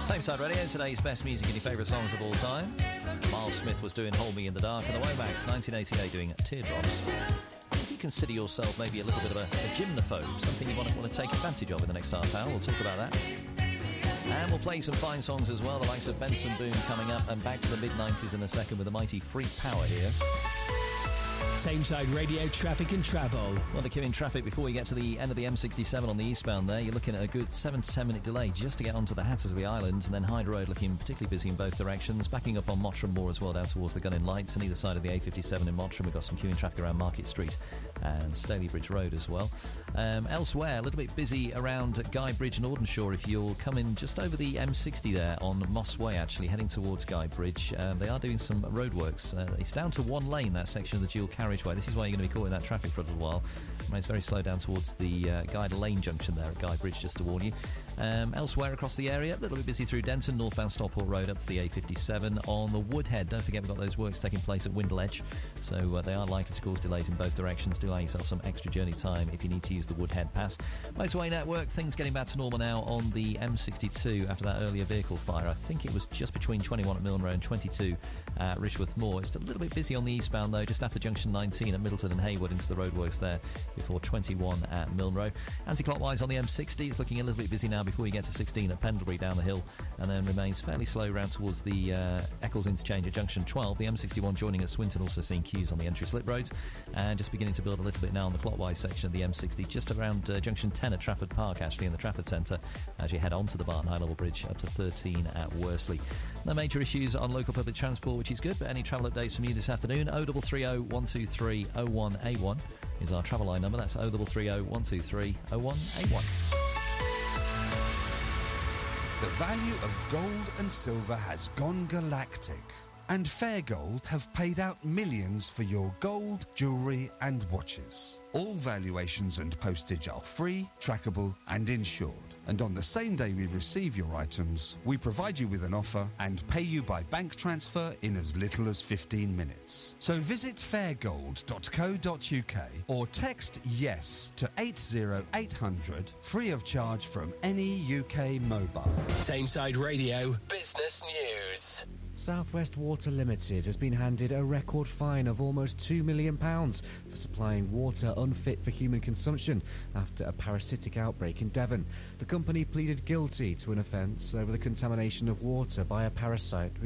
Same Side Radio, today's best music and your favourite songs of all time. Miles Smith was doing Hold Me in the Dark, and the Womacs, 1988, doing Teardrops. If you consider yourself maybe a little bit of a gymnophobe, something you want to take advantage of in the next half hour, we'll talk about that. And we'll play some fine songs as well, the likes of Benson Boone coming up, and back to the mid-90s in a second with the mighty Free Power here. Tameside Radio traffic and travel. Well, to keep in traffic before we get to the end of the M67 on the eastbound there, you're looking at a good 7 to 10 minute delay just to get onto the Hattersley Islands, and then Hyde Road looking particularly busy in both directions. Backing up on Mottram Moor as well down towards the Gunning Lights, and either side of the A57 in Mottram. We've got some queuing traffic around Market Street and Stalybridge Road as well. Elsewhere, a little bit busy around Guy Bridge and Audenshaw if you're coming just over the M60 there on Moss Way, actually, heading towards Guy Bridge. They are doing some roadworks. It's down to one lane, that section of the dual carriageway. This is why you're going to be caught in that traffic for a little while. It's very slow down towards the Guy Lane junction there at Guy Bridge, just to warn you. Elsewhere across the area, a little bit busy through Denton, northbound Stockport Road up to the A57. On the Woodhead, don't forget we've got those works taking place at Windle Edge, so they are likely to cause delays in both directions. Do allow yourself some extra journey time if you need to use the Woodhead Pass. Motorway network, things getting back to normal now on the M62 after that earlier vehicle fire. I think it was just between 21 at Milnrow and 22 at Rishworth Moor. It's a little bit busy on the eastbound though, just after junction 19 at Middleton and Haywood into the roadworks there before 21 at Milnrow. Anti-clockwise on the M60, it's looking a little bit busy now before you get to 16 at Pendlebury down the hill, and then remains fairly slow round towards the Eccles interchange at junction 12. The M61 joining at Swinton, also seeing queues on the entry slip roads, and just beginning to build a little bit now on the clockwise section of the M60, just around junction 10 at Trafford Park, actually in the Trafford Centre, as you head onto the Barton High Level Bridge up to 13 at Worsley. No major issues on local public transport, which is good, but any travel updates from you this afternoon, 0330 123 0181 is our travel line number. That's 0330 123 0181. The value of gold and silver has gone galactic, and Fair Gold have paid out millions for your gold, jewellery and watches. All valuations and postage are free, trackable and insured. And on the same day we receive your items, we provide you with an offer and pay you by bank transfer in as little as 15 minutes. So visit fairgold.co.uk or text YES to 80800 free of charge from any UK mobile. Tameside Radio Business News. South West Water Limited has been handed a record fine of almost £2 million for supplying water unfit for human consumption after a parasitic outbreak in Devon. The company pleaded guilty to an offence over the contamination of water by a parasite which